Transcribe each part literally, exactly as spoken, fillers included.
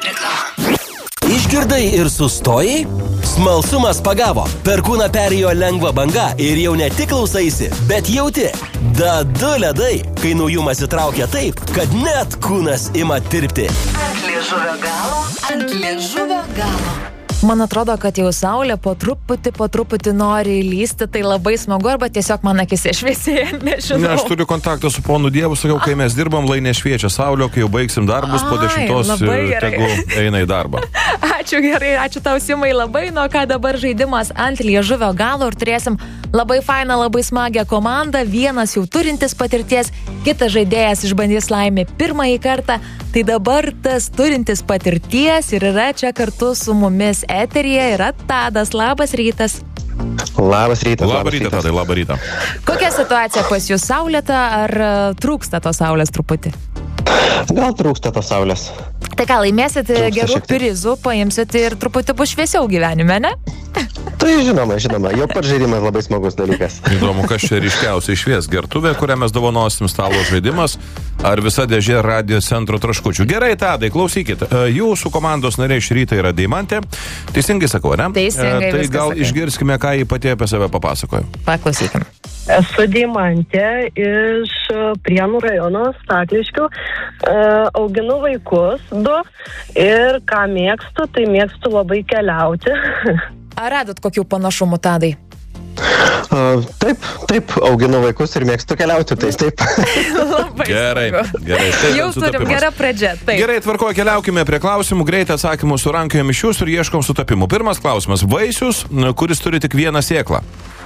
Reklama. Išgirdai ir sustojai? Smalsumas pagavo. Per kūną perėjo lengva banga ir jau ne tik klausaisi, bet jauti. Dadu ledai, kai naujumas įtraukia taip, kad net kūnas ima tirpti. Ant liežuvio galo, ant liežuvio galo. Man atrodo, kad jau saulė po truputį, po truputį nori įlysti, tai labai smagu, arba tiesiog man akise šviesėja, nežinau. Ne, aš turiu kontaktą su ponu Dievu, sakiau, kai mes dirbam, lai nešviečia saulė, kai jau baigsim darbus, po dešimtos tegu eina į darbą. Ačiū gerai, ačiū tau, Simai, labai, nuo ką dabar žaidimas ant liežuvio galo ir turėsim labai fainą, labai smagią komandą, vienas jau turintis patirties, kitas žaidėjas išbandys laimę pirmąjį kartą, tai dabar tas turintis patirties ir yra čia kartu su mumis eteryje, yra Tadas. Labas rytas. Labas rytas. Labą rytą, Tadai, labą rytą. Kokia situacija pas jūs, saulėta, ar trūksta tos saulės truputį? Gal trūksta tos saulės. Tai ką, laimėsit gerų prizų, paimsit ir truputį bus šviesiau gyvenime, ne? Tai žinoma, žinoma, jau pats žaidimas labai smagus dalykas. Įdomu, kas čia ryškiausiai švies, gertuvė, kurią mes dovanosim, stalo žaidimas, ar visa dėžė radio centro traškučių. Gerai, Tadai, klausykit, jūsų komandos nariai šį rytą yra Deimantė, teisingai sakau, ne? Teisingai, tai viskas gal sakai. Išgirskime, ką jį pati apie save papasakojo. Paklausykim. Esu Deimantė iš Prienų rajono Stakliškių, e, auginu vaikus du ir ką mėgstu, tai mėgstu labai keliauti. Ar radot kokių panašumų, Tadai? Uh, taip, taip, auginu vaikus ir mėgstu keliauti, tai taip. Labai Gerai, smagu. gerai. Tai Jau turim gerą pradžią, taip. Gerai, tvarkoju, keliaukime prie klausimų, greitai atsakymų surankiojam iš jūsų ir ieškom sutapimų. Pirmas klausimas. Vaisius, kuris turi tik vieną sėklą.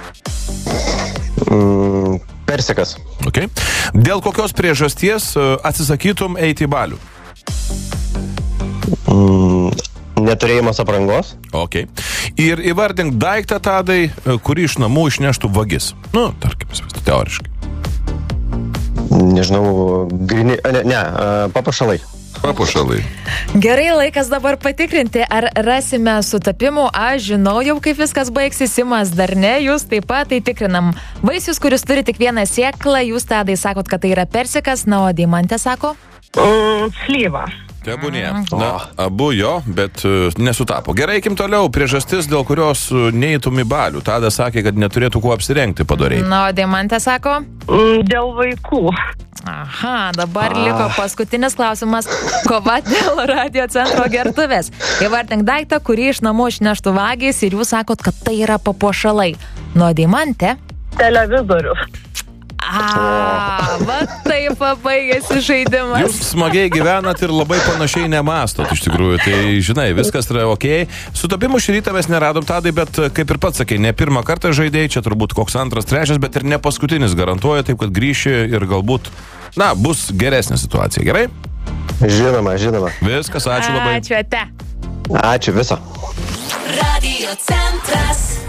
Mm, persikas. Okay. Dėl kokios priežasties atsisakytum eiti į balių? Mm, neturėjimas aprangos. Ok. Ir įvardink daiktą, Tadai, kurį iš namų išneštų vagis. Nu, tarkim, teoriškai. Nežinau, grini... Ne, ne papuošalai. Papuošalai. Gerai, laikas dabar patikrinti, ar rasime sutapimų. Aš žinau jau, kaip viskas baigsis, Simas dar ne, jūs taip pat, tai tikrinam. Vaisius, kuris turi tik vieną sėklą, jūs, Tadai, sakot, kad tai yra persikas, na, o Deimantė sako? Mm, slyva. Tebūnie. Na, abu jo, bet uh, nesutapo. Gerai, eikim toliau. Priežastis, dėl kurios uh, neįtum į balių. Tadas sakė, kad neturėtų kuo apsirengti padoriai. Na, o Deimantė sako? Mm, dėl vaikų. Aha, dabar ah. liko paskutinis klausimas. Kova dėl radio centro gertuvės. Įvardink daiktą, kurį iš namų išneštų vagis ir jūs sakot, kad tai yra papuošalai. Nuo Deimantė? Televizorius. A, va taip baigėsi žaidimas. Jūs smagiai gyvenat ir labai panašiai nemastot, iš tikrųjų. Tai, žinai, viskas yra ok. Sutapimų šį rytą mes neradom, Tadai, bet kaip ir pats sakei, ne pirmą kartą žaidėjai, čia turbūt koks antras, trečias, bet ir ne paskutinis garantuoja, taip kad grįši ir galbūt, na, bus geresnė situacija, gerai? Žinoma, žinoma. Viskas, ačiū labai. Ačiū, ate. Ačiū, viso. Radio centras.